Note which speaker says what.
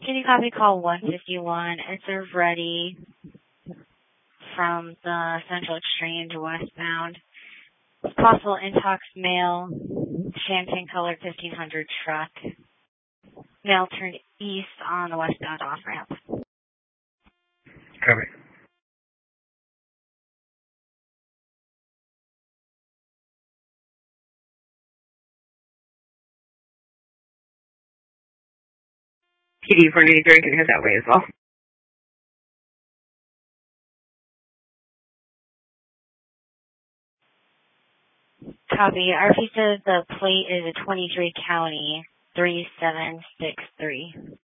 Speaker 1: Can you copy call 151? It's a ready from the Central Exchange westbound. Possible intox male, champagne colored 1500 truck. Male turned east on the westbound off ramp.
Speaker 2: Copy. PD 493 can head that way as well.
Speaker 1: Copy. RP says the plate is a 23 county 3763.